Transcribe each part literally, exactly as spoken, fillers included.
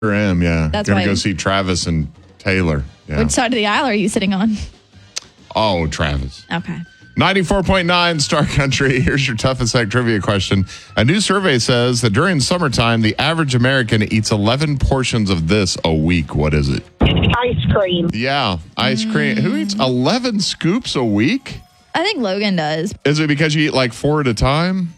sure am, yeah. That's Gonna why- go see Travis and Taylor. Yeah. Which side of the aisle are you sitting on? Oh, Travis. Okay. ninety-four point nine Star Country. Here's your toughest act trivia question. A new survey says that during summertime, the average American eats eleven portions of this a week. What is it? Ice cream. Yeah, ice cream. Who eats eleven scoops a week? I think Logan does. Is it because you eat like four at a time?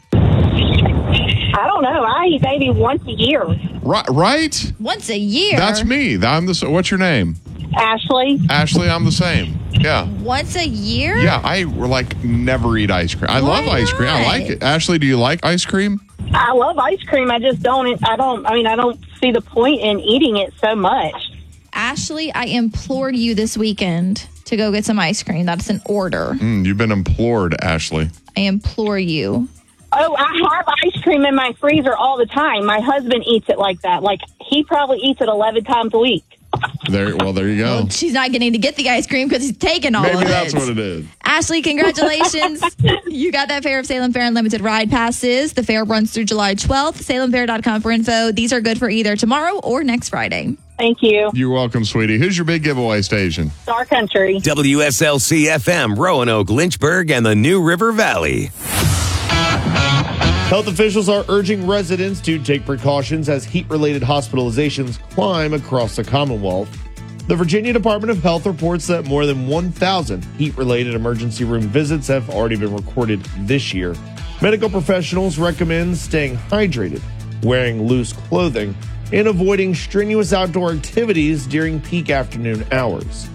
I don't know. I eat maybe once a year. Right? right? Once a year. That's me. I'm the. What's your name? Ashley. Ashley, I'm the same. Yeah. Once a year? Yeah, I like never eat ice cream. I Why love ice cream. I not? like it. Ashley, do you like ice cream? I love ice cream. I just don't. I don't. I mean, I don't see the point in eating it so much. Ashley, I implored you this weekend to go get some ice cream. That's an order. Mm, you've been implored, Ashley. I implore you. Oh, I have ice cream in my freezer all the time. My husband eats it like that. Like, he probably eats it eleven times a week. There. Well, there you go. Well, she's not getting to get the ice cream because he's taking all Maybe of it. that's what it is. Ashley, congratulations. You got that Fair of Salem Fair Unlimited ride passes. The fair runs through July twelfth. salem fair dot com for info. These are good for either tomorrow or next Friday. Thank you. You're welcome, sweetie. Who's your big giveaway station? Star Country. W S L C F M, Roanoke, Lynchburg, and the New River Valley. Health officials are urging residents to take precautions as heat-related hospitalizations climb across the Commonwealth. The Virginia Department of Health reports that more than one thousand heat-related emergency room visits have already been recorded this year. Medical professionals recommend staying hydrated, wearing loose clothing, and avoiding strenuous outdoor activities during peak afternoon hours.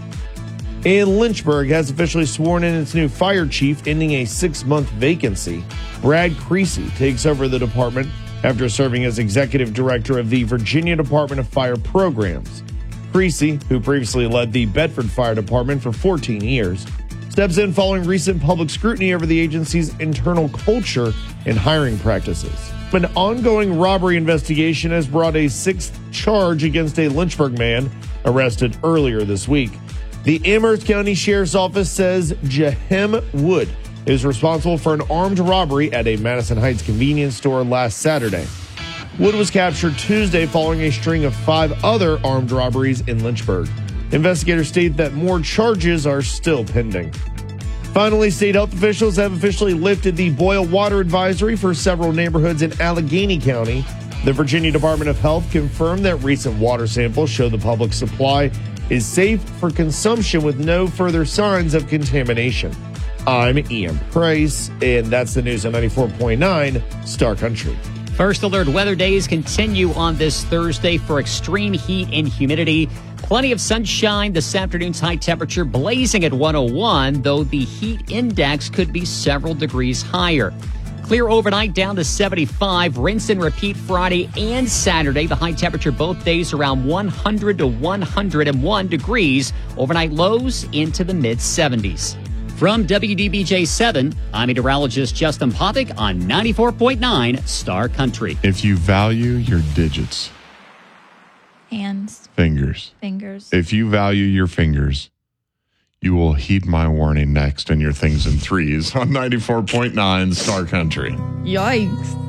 And Lynchburg has officially sworn in its new fire chief, ending a six-month vacancy. Brad Creasy takes over the department after serving as executive director of the Virginia Department of Fire Programs. Creasy, who previously led the Bedford Fire Department for fourteen years, steps in following recent public scrutiny over the agency's internal culture and hiring practices. An ongoing robbery investigation has brought a sixth charge against a Lynchburg man arrested earlier this week. The Amherst County Sheriff's Office says Jahem Wood is responsible for an armed robbery at a Madison Heights convenience store last Saturday. Wood was captured Tuesday following a string of five other armed robberies in Lynchburg. Investigators state that more charges are still pending. Finally, state health officials have officially lifted the boil water advisory for several neighborhoods in Allegheny County. The Virginia Department of Health confirmed that recent water samples show the public supply is safe for consumption with no further signs of contamination. I'm Ian Price, and that's the news on ninety-four point nine Star Country. First alert weather days continue on this Thursday for extreme heat and humidity. Plenty of sunshine. This afternoon's high temperature blazing at one oh one, though the heat index could be several degrees higher. Clear overnight down to seventy-five. Rinse and repeat Friday and Saturday. The high temperature both days around one hundred to one hundred one degrees. Overnight lows into the mid seventies. From W D B J seven, I'm meteorologist Justin Popick on ninety-four point nine Star Country. If you value your digits, Hands, fingers, fingers. if you value your fingers, you will heed my warning next in your things and threes on ninety-four point nine Star Country. Yikes.